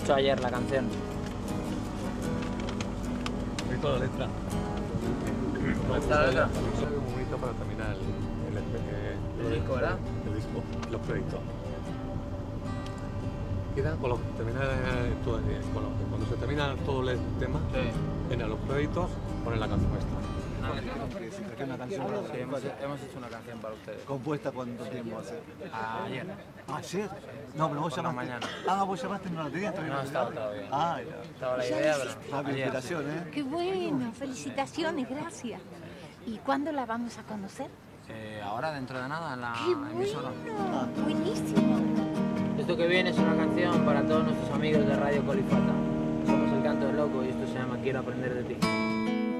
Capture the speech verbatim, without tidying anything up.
escuchado ayer la canción. ¿Has visto la letra? ¿Cómo está la letra? Es algo muy bonito para terminar el, el, el, El disco, ¿verdad? El disco, los créditos. Queda con lo que termina eh, todo, eh, con lo que cuando se termina todo el tema, Sí. en los créditos ponen la canción esta. Que se saque una canción para Sí, hemos, hemos hecho una canción para ustedes. ¿Compuesta cuánto tiempo hace? Ayer. ¿Ayer? No, pero vos Por la llamaste. mañana. Ah, vos llamaste y no la tenías todavía. No estaba todavía. Ah, ya. Estaba la idea, pero Rápida ayer. inspiración, ¿eh? Qué bueno, felicitaciones, gracias. ¿Y cuándo la vamos a conocer? Eh, ahora, dentro de nada, en la ¡Qué emisora. bueno! Buenísimo. Esto que viene es una canción para todos nuestros amigos de Radio Colifata. Somos El Canto del Loco y esto se llama Quiero aprender de ti.